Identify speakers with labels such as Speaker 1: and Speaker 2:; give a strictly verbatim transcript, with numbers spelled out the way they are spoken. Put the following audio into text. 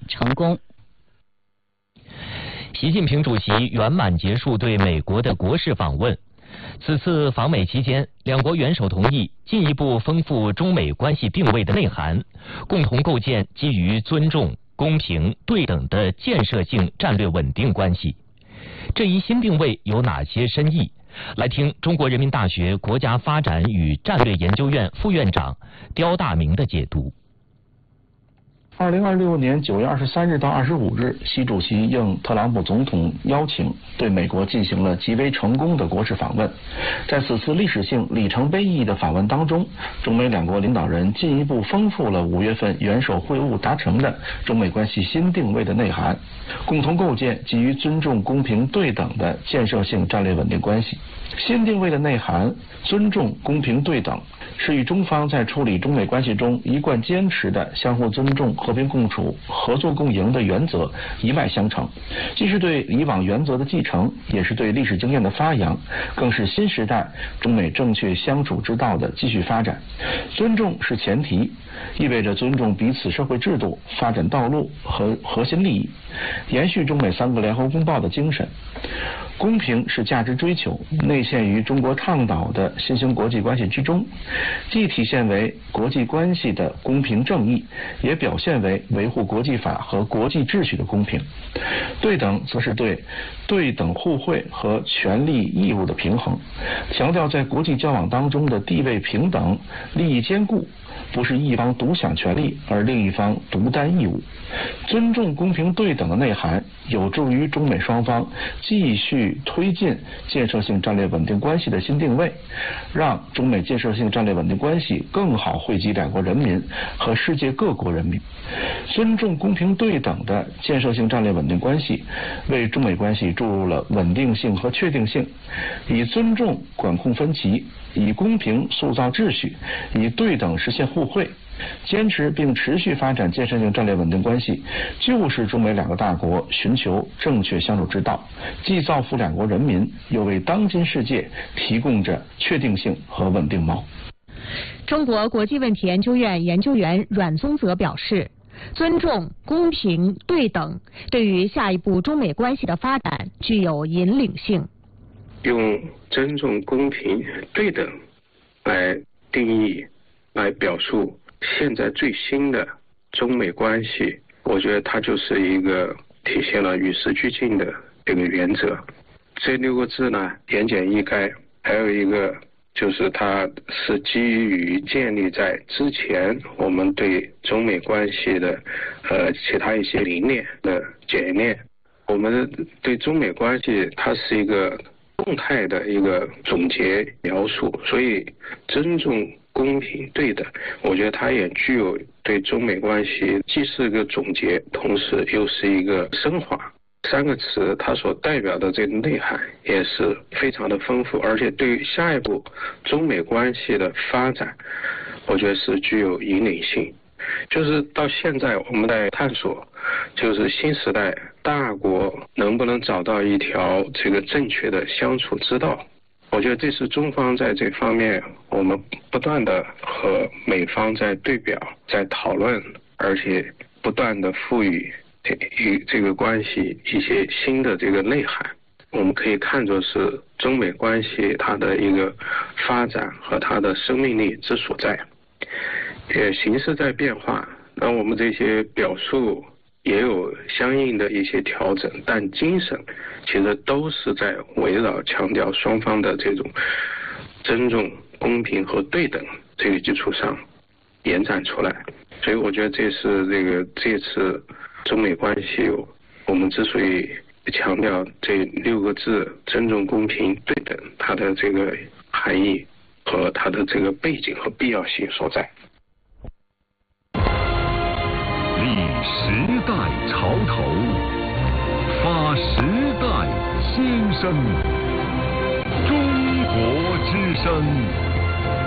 Speaker 1: 成功。
Speaker 2: 习近平主席圆满结束对美国的国事访问。此次访美期间，两国元首同意进一步丰富中美关系定位的内涵，共同构建基于尊重、公平、对等的建设性战略稳定关系。这一新定位有哪些深意？来听中国人民大学国家发展与战略研究院副院长刁大明的解读。
Speaker 3: 二零二六年九月二十三日到二十五日，习主席应特朗普总统邀请，对美国进行了极为成功的国事访问。在此次历史性里程碑意义的访问当中，中美两国领导人进一步丰富了五月份元首会晤达成的中美关系新定位的内涵，共同构建基于尊重、公平、对等的建设性战略稳定关系。新定位的内涵，尊重、公平、对等，是与中方在处理中美关系中一贯坚持的相互尊重、和平共处、合作共赢的原则一脉相承，既是对以往原则的继承，也是对历史经验的发扬，更是新时代中美正确相处之道的继续发展。尊重是前提，意味着尊重彼此社会制度、发展道路和核心利益，延续中美三个联合公报的精神。公平是价值追求，内现于中国倡导的新兴国际关系之中，既体现为国际关系的公平正义，也表现为维护国际法和国际秩序的公平。对等则是对对等互惠和权利义务的平衡，强调在国际交往当中的地位平等、利益兼顾，不是一方独享权利而另一方独担义务。尊重、公平、对等的内涵，有助于中美双方继续推进建设性战略稳定关系的新定位，让中美建设性战略稳定关系更好惠及两国人民和世界各国人民。尊重、公平、对等的建设性战略稳定关系，为中美关系注入了稳定性和确定性，以尊重管控分歧，以公平塑造秩序，以对等实现互惠，坚持并持续发展建设性战略稳定关系，就是中美两个大国寻求正确相处之道，既造福两国人民，又为当今世界提供着确定性和稳定锚。
Speaker 1: 中国国际问题研究院研究员阮宗泽表示，尊重、公平、对等对于下一步中美关系的发展具有引领性。
Speaker 4: 用尊重、公平、对等来定义、来表述现在最新的中美关系，我觉得它就是一个体现了与时俱进的这个原则。这六个字呢，言简意赅，还有一个就是它是基于建立在之前我们对中美关系的呃其他一些理念的检验。我们对中美关系它是一个动态的一个总结描述，所以尊重、公平、对等，我觉得它也具有对中美关系既是一个总结，同时又是一个升华。三个词它所代表的这个内涵也是非常的丰富，而且对于下一步中美关系的发展，我觉得是具有引领性。就是到现在我们在探索，就是新时代大国能不能找到一条这个正确的相处之道。我觉得这是中方在这方面我们不断的和美方在对表、在讨论，而且不断的赋予与这个关系一些新的这个内涵。我们可以看作是中美关系它的一个发展和它的生命力之所在。也形势在变化，那我们这些表述也有相应的一些调整，但精神其实都是在围绕强调双方的这种尊重、公平和对等这个基础上延展出来。所以我觉得这是这个这次中美关系我们之所以强调这六个字尊重、公平、对等，它的这个含义和它的这个背景和必要性所在。
Speaker 5: 立时代潮头，发时代新声，中国之声。